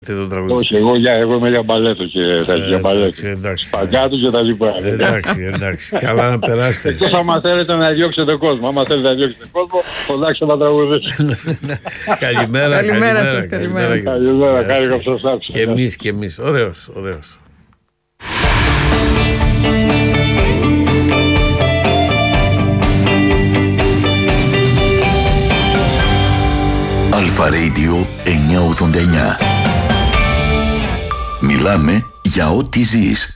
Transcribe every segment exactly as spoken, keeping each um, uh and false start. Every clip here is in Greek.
Όχι, εγώ, για, εγώ είμαι για μπαλέτο και τα για μπαλέτο. Σπαγκάτου και τα λοιπά. Εντάξει, εντάξει. Καλά να περάσετε. Εκτός άμα θέλετε να διώξετε κόσμο. Άμα θέλετε να διώξετε κόσμο, φωνάξτε να τραγουδήσετε. Καλημέρα, καλημέρα σας, καλημέρα. Καλημέρα, χάρηκα που σας άκουσα. Και εμείς, και εμείς. Ωραίος, ωραίος. Αλφα Radio εννιακόσια ογδόντα εννιά. Μιλάμε για ό,τι ζεις.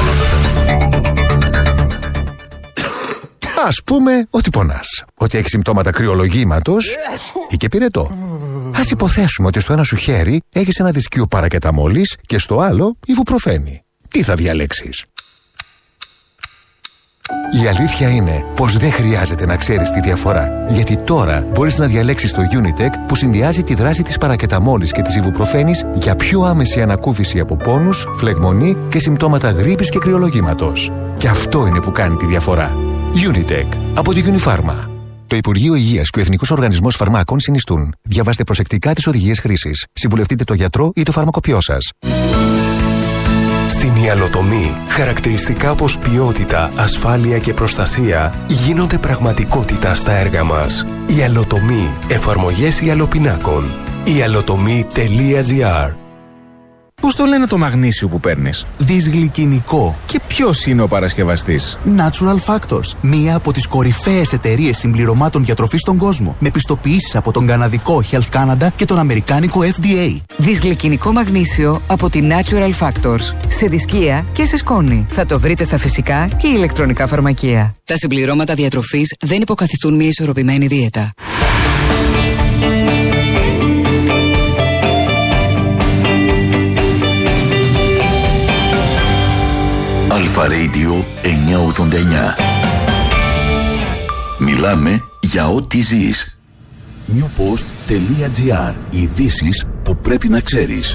Ας πούμε ότι πονάς, ότι έχεις συμπτώματα κρυολογήματος ή και πυρετό. Ας υποθέσουμε ότι στο ένα σου χέρι έχεις ένα δισκείο παρακεταμόλης και στο άλλο ιβουπροφένη. Τι θα διαλέξεις? Η αλήθεια είναι πως δεν χρειάζεται να ξέρεις τη διαφορά, γιατί τώρα μπορείς να διαλέξεις το Unitec που συνδυάζει τη δράση της παρακεταμόλης και της ιβουπροφένης για πιο άμεση ανακούφιση από πόνους, φλεγμονή και συμπτώματα γρίπης και κρυολογήματος. Και αυτό είναι που κάνει τη διαφορά. Unitec από τη Unifarma. Το Υπουργείο Υγείας και ο Εθνικός Οργανισμός Φαρμάκων συνιστούν. Διαβάστε προσεκτικά τις οδηγίες χρήσης. Συμβουλευτείτε το γιατρό ή το φαρμακοποιό σας. Στην ιαλοτομή, χαρακτηριστικά όπως ποιότητα, ασφάλεια και προστασία γίνονται πραγματικότητα στα έργα μας. Ιαλοτομή, εφαρμογές ιαλοπινάκων. ιαλοτομή τελεία τζι άρ. Πώς το λένε το μαγνήσιο που παίρνεις? Δυσγλυκινικό. Και ποιος είναι ο παρασκευαστής? Natural Factors, μία από τις κορυφαίες εταιρείες συμπληρωμάτων διατροφής στον κόσμο, με πιστοποιήσεις από τον καναδικό Health Canada και τον αμερικάνικο εφ ντι έι. Δυσγλυκινικό μαγνήσιο από τη Natural Factors. Σε δισκία και σε σκόνη. Θα το βρείτε στα φυσικά και ηλεκτρονικά φαρμακεία. Τα συμπληρώματα διατροφής δεν υποκαθιστούν μια ισορροπημένη δίαιτα. Αλφα Radio εννιακόσια ογδόντα εννιά. Μιλάμε για ό,τι ζεις. νιουποστ τελεία τζι άρ. Ειδήσεις που πρέπει να ξέρεις.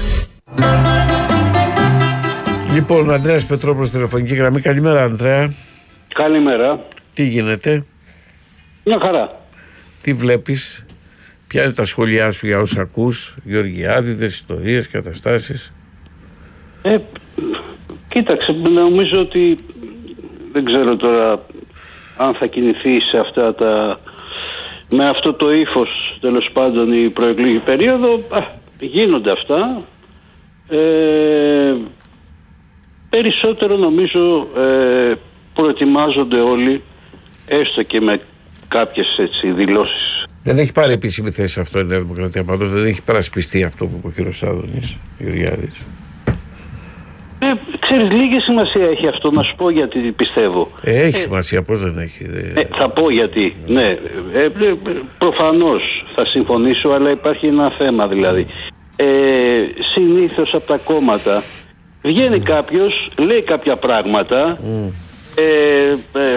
Λοιπόν, ο Ανδρέας Πετρόπουλος, τηλεφωνική γραμμή. Καλημέρα, Ανδρέα. Καλημέρα. Τι γίνεται? Μια χαρά. Τι βλέπεις? Ποια είναι τα σχόλιά σου για όσα ακούς? Γεωργιάδηδες, ιστορίες, καταστάσεις? Ε, κοίταξε, νομίζω ότι δεν ξέρω τώρα αν θα κινηθεί σε αυτά τα, με αυτό το ύφος τέλος πάντων η προεκλογική περίοδο. Α, γίνονται αυτά. Ε, περισσότερο νομίζω ε, προετοιμάζονται όλοι, έστω και με κάποιες έτσι δηλώσεις. Δεν έχει πάρει επίσημη θέση αυτό η Νέα Δημοκρατία, πάντως δεν έχει περασπιστεί αυτό που είπε ο κ. Άδωνης Γεωργιάδης. Ε, ξέρεις, λίγη σημασία έχει αυτό, να σου πω γιατί πιστεύω. Ε, έχει ε, σημασία, πώς δεν έχει? Ε, θα πω γιατί, ναι, ε, ε, προφανώς θα συμφωνήσω, αλλά υπάρχει ένα θέμα δηλαδή. Ε, συνήθως από τα κόμματα βγαίνει mm. κάποιος, λέει κάποια πράγματα, mm. ε, ε,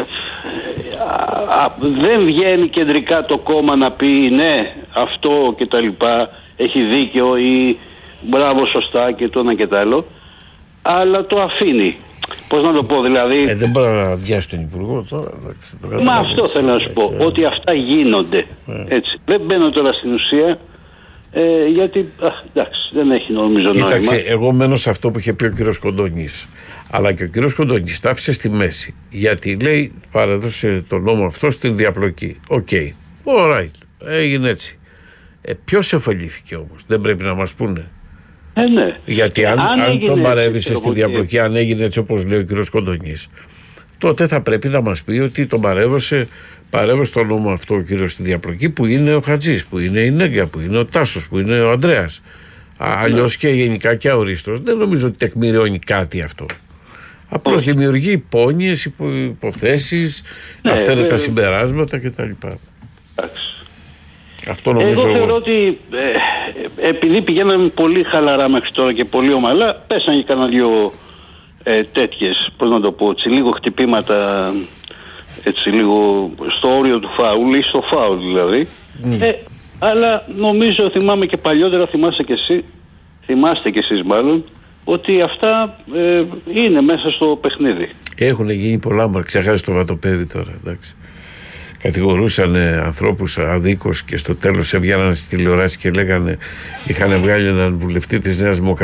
α, α, δεν βγαίνει κεντρικά το κόμμα να πει ναι, αυτό και τα λοιπά, έχει δίκιο ή μπράβο, σωστά και το ένα και το άλλο. Αλλά το αφήνει. Πώς να το πω, δηλαδή. Ε, δεν μπορεί να βιάσει τον Υπουργό τώρα. Το Μα αυτό θέλω να σου πω. ε. Ότι αυτά γίνονται. Ε. Έτσι. Δεν μπαίνω τώρα στην ουσία. Ε, γιατί. Α, εντάξει, δεν έχει νομίζω νόημα. Κοίταξε, εγώ μένω σε αυτό που είχε πει ο κύριος Κοντονής. Αλλά και ο κύριος Κοντονής τα άφησε στη μέση. Γιατί λέει, παρέδωσε τον νόμο αυτό στην διαπλοκή. Οκ. Okay. Alright. Έγινε έτσι. Ε, ποιος εφαλήθηκε όμως? Δεν πρέπει να μας πούνε. Ε, ναι. Γιατί αν, αν, αν τον παρέβησε στη διαπλοκή, αν έγινε έτσι όπως λέει ο κ. Κοντονής, τότε θα πρέπει να μας πει ότι τον παρέβωσε, παρέβωσε τον νόμο αυτό ο κύριος στη διαπλοκή, που είναι ο Χατζής, που είναι η Νέγκια, που είναι ο Τάσος, που είναι ο Ανδρέας. Αλλιώς ναι. Και γενικά και αορίστος. Δεν νομίζω ότι τεκμηριώνει κάτι αυτό. Απλώς δημιουργεί υπόνοιες, υπο, υποθέσεις, ναι, αυθαίρετα ε, τα συμπεράσματα κτλ. Εντάξει. Αυτό νομίζω... Εγώ θεωρώ ότι ε, επειδή πηγαίναμε πολύ χαλαρά μέχρι τώρα και πολύ ομαλά, πέσαν και κανένα δυο ε, τέτοιες, πώς να το πω, έτσι, λίγο χτυπήματα, έτσι λίγο στο όριο του φάουλ ή στο φάουλ δηλαδή. Mm. Ε, αλλά νομίζω, θυμάμαι και παλιότερα, θυμάστε και εσύ, θυμάστε και εσείς μάλλον, ότι αυτά ε, είναι μέσα στο παιχνίδι. Έχουν γίνει πολλά, μα ξεχάσει το βατοπέδι τώρα, εντάξει. κατηγορούσαν ανθρώπους αδίκως και στο τέλος έβγαιναν στις τηλεοράσεις και λέγανε, είχαν βγάλει έναν βουλευτή της Νέας Δημοκρατίας